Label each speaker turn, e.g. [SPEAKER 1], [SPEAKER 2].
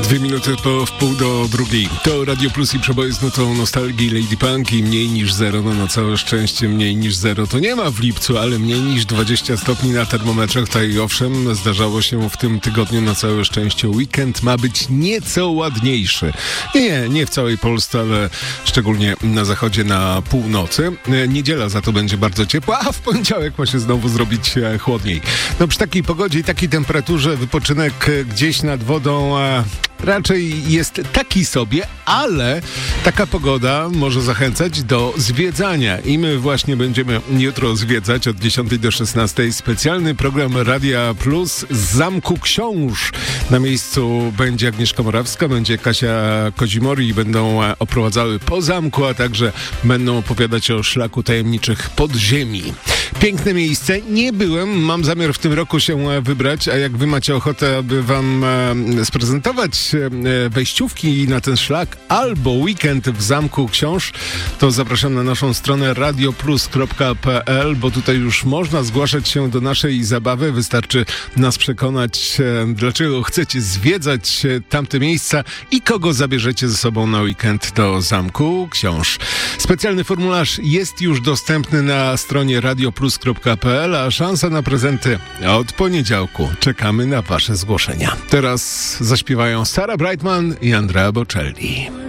[SPEAKER 1] 2 minuty po wpół do drugiej. To Radio Plus i przeboje z nutą nostalgii Lady Punk i mniej niż zero. No na całe szczęście mniej niż zero to nie ma w lipcu, ale mniej niż 20 stopni na termometrach. Tutaj owszem, zdarzało się w tym tygodniu na całe szczęście. Weekend ma być nieco ładniejszy. Nie w całej Polsce, ale szczególnie na zachodzie, na północy. Niedziela za to będzie bardzo ciepła, a w poniedziałek ma się znowu zrobić chłodniej. No przy takiej pogodzie i takiej temperaturze wypoczynek gdzieś nad wodą raczej jest taki sobie, ale taka pogoda może zachęcać do zwiedzania. I my właśnie będziemy jutro zwiedzać od 10 do 16. Specjalny program Radia Plus z Zamku Książ. Na miejscu będzie Agnieszka Morawska, będzie Kasia Kozimori i będą oprowadzały po zamku, a także będą opowiadać o szlaku tajemniczych podziemi. Piękne miejsce. Nie byłem, mam zamiar w tym roku się wybrać, a jak wy macie ochotę, aby wam sprezentować wejściówki na ten szlak albo weekend w Zamku Książ, to zapraszam na naszą stronę radioplus.pl, bo tutaj już można zgłaszać się do naszej zabawy. Wystarczy nas przekonać, dlaczego chcecie zwiedzać tamte miejsca i kogo zabierzecie ze sobą na weekend do Zamku Książ. Specjalny formularz jest już dostępny na stronie radioplus.pl, a szansa na prezenty od poniedziałku. Czekamy na wasze zgłoszenia. Teraz zaśpiewają Sarah Brightman i Andrea Bocelli.